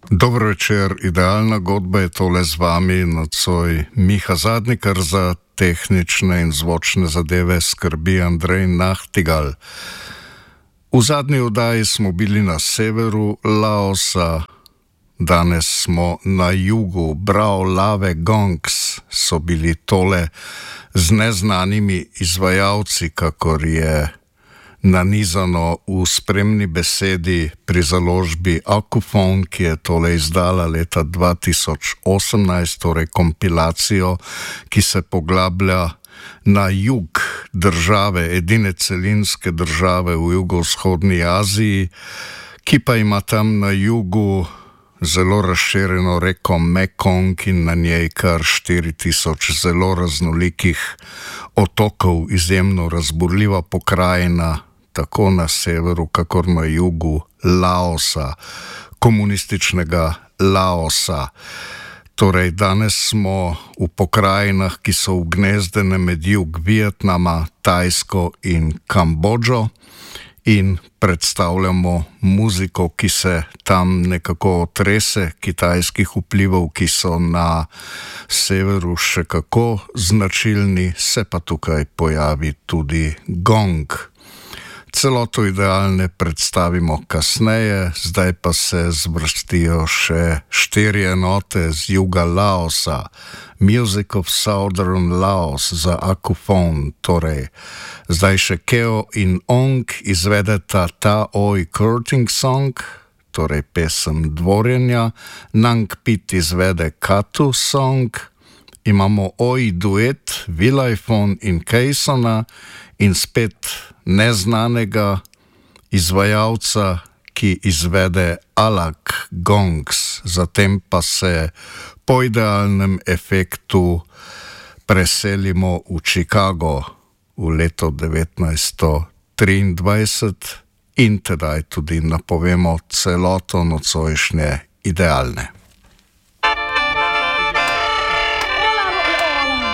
Dobro večer, idealna godba je tole z vami, nocoj Miha Zadnikar, za tehnične in zvočne zadeve skrbi Andrej Nahtigal. V zadnji oddaji smo bili na severu Laosa, danes smo na jugu. Brao Lave Gongs so bili tole z neznanimi izvajalci, kakor je nanizano v spremni besedi pri založbi Akufon, ki je tole izdala leta 2018, torej kompilacijo, ki se poglablja na jug države, edine celinske države v jugovzhodni Aziji, ki pa ima tam na jugu zelo razširjeno reko Mekong in na njej kar 4000 zelo raznolikih otokov, izjemno razburljiva pokrajina, tako na severu, kakor na jugu Laosa, komunističnega Laosa. Torej, danes smo v pokrajinah, ki so ugnezdene med jug Vietnama, Tajsko in Kambodžo, in predstavljamo muziko, ki se tam nekako otrese kitajskih vplivov, ki so na severu še kako značilni, se pa tukaj pojavi tudi gong. Celoto idealne predstavimo kasneje, zdaj pa se zvrstijo še 4 enote z juga Laosa. Music of Southern Laos za Akufon, torej zdaj še Keo in Ong izvedeta Ta Oi Courting Song, torej pesem dvorjenja, Nang Pit izvede Katu Song, imamo Oi duet Vilaifon in Keisona in spet neznanega izvajalca, ki izvede Alak Gongs, zatem pa se po idealnem efektu preselimo v Chicago v leto 1923 in tedaj tudi napovemo celoto nocojšnje idealne.